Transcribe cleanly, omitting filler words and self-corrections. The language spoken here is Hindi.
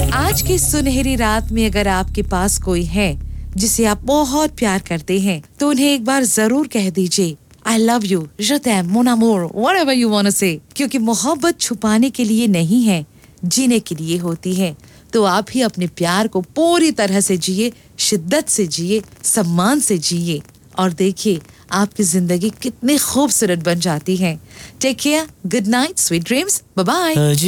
आज की सुनहरी रात में अगर आपके पास कोई है जिसे आप बहुत प्यार करते हैं, तो उन्हें एक बार जरूर कह दीजिए I love you, je t'aime, mon amour, whatever you want to say. क्योंकि मोहब्बत छुपाने के लिए नहीं है, जीने के लिए होती है। तो आप ही अपने प्यार को पूरी तरह से जिए, शिद्दत से जिए, सम्मान से जिए और देखिए आपकी जिंदगी कितनी खूबसूरत बन जाती है। Take care, good night, sweet dreams, bye bye.